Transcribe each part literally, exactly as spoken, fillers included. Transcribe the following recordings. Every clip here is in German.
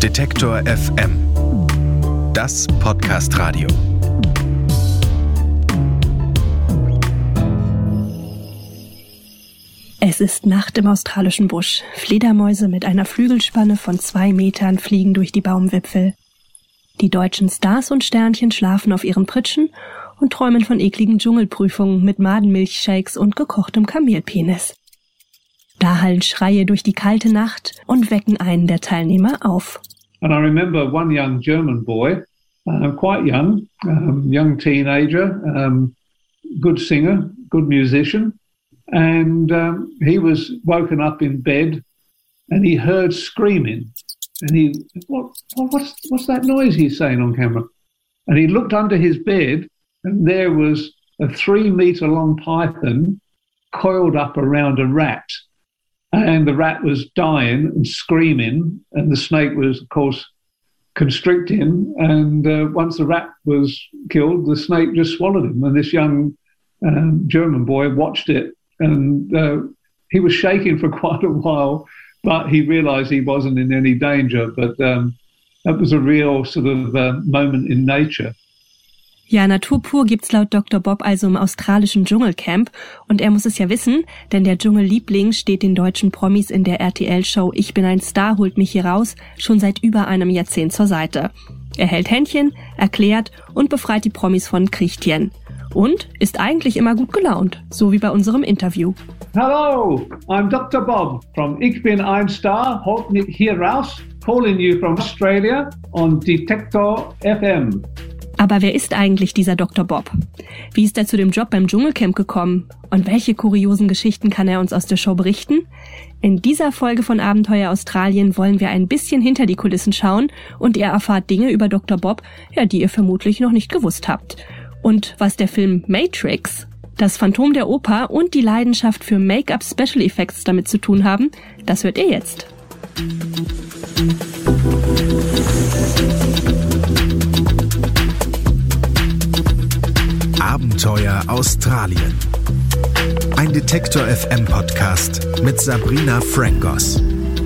Detektor F M. Das Podcast-Radio. Es ist Nacht im australischen Busch. Fledermäuse mit einer Flügelspanne von zwei Metern fliegen durch die Baumwipfel. Die deutschen Stars und Sternchen schlafen auf ihren Pritschen und träumen von ekligen Dschungelprüfungen mit Madenmilchshakes und gekochtem Kamelpenis. Da hallen Schreie durch die kalte Nacht und wecken einen der Teilnehmer auf. And I remember one young German boy, uh, quite young, um, young teenager, um, good singer, good musician. And um, he was woken up in bed and he heard screaming. And he, what, what, what's, what's that noise he's saying on camera? And he looked under his bed and there was a three meter long python coiled up around a rat. And the rat was dying and screaming, and the snake was, of course, constricting. And uh, once the rat was killed, the snake just swallowed him. And this young um, German boy watched it, and uh, he was shaking for quite a while, but he realized he wasn't in any danger. But um, that was a real sort of uh, moment in nature. Ja, Natur pur gibt's laut Doktor Bob also im australischen Dschungelcamp. Und er muss es ja wissen, denn der Dschungelliebling steht den deutschen Promis in der R T L-Show Ich bin ein Star, holt mich hier raus schon seit über einem Jahrzehnt zur Seite. Er hält Händchen, erklärt und befreit die Promis von Kriechtieren. Und ist eigentlich immer gut gelaunt, so wie bei unserem Interview. Hello, I'm Doktor Bob from Ich bin ein Star, holt mich hier raus, calling you from Australia on Detektor F M. Aber wer ist eigentlich dieser Doktor Bob? Wie ist er zu dem Job beim Dschungelcamp gekommen? Und welche kuriosen Geschichten kann er uns aus der Show berichten? In dieser Folge von Abenteuer Australien wollen wir ein bisschen hinter die Kulissen schauen und ihr erfahrt Dinge über Doktor Bob, ja, die ihr vermutlich noch nicht gewusst habt. Und was der Film Matrix, das Phantom der Oper und die Leidenschaft für Make-up Special Effects damit zu tun haben, das hört ihr jetzt. Abenteuer Australien. Ein Detektor F M Podcast mit Sabrina Frangos.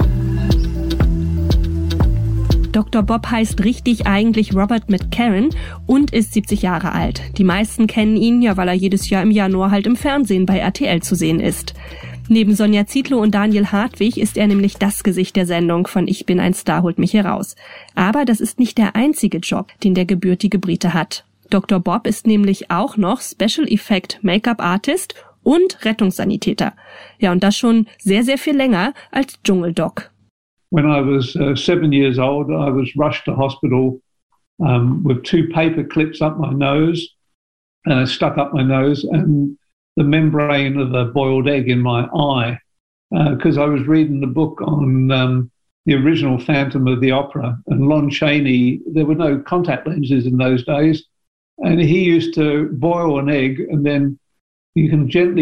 Doktor Bob heißt richtig eigentlich Robert McCarran und ist siebzig Jahre alt. Die meisten kennen ihn ja, weil er jedes Jahr im Januar halt im Fernsehen bei R T L zu sehen ist. Neben Sonja Zietlow und Daniel Hartwig ist er nämlich das Gesicht der Sendung von Ich bin ein Star, holt mich hier raus. Aber das ist nicht der einzige Job, den der gebürtige Brite hat. Doktor Bob ist nämlich auch noch Special Effect Make-up Artist und Rettungssanitäter. Ja, und das schon sehr, sehr viel länger als Dschungeldoc. When I was uh, seven years old, I was rushed to hospital um, with two paper clips up my nose, uh, stuck up my nose, and the membrane of a boiled egg in my eye, because uh, I was reading the book on um, the original Phantom of the Opera, and Lon Chaney. There were no contact lenses in those days. And he used to boil an egg and then you can gently